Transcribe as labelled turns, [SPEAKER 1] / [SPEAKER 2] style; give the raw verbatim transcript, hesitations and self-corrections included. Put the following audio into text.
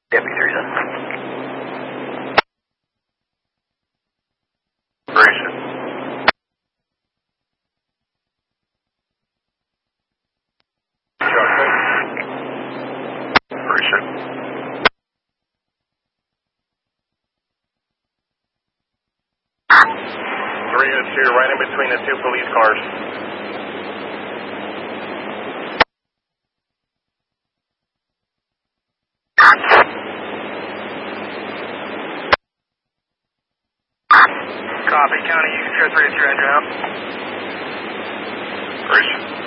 [SPEAKER 1] Deputy three seven. Operation. Operation. Three and two, right in between the two police cars. Copy, County, you can transfer to two, Andrew out. Operation.